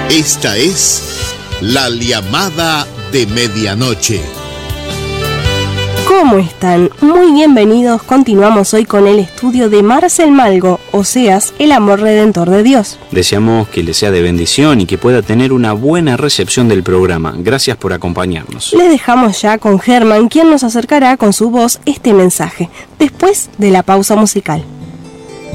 Esta es La Llamada de Medianoche. ¿Cómo están? Muy bienvenidos. Continuamos hoy con el estudio de Marcel Malgo, Oseas, el amor redentor de Dios. Deseamos que le sea de bendición y que pueda tener una buena recepción del programa. Gracias por acompañarnos. Les dejamos ya con Germán, quien nos acercará con su voz este mensaje, después de la pausa musical.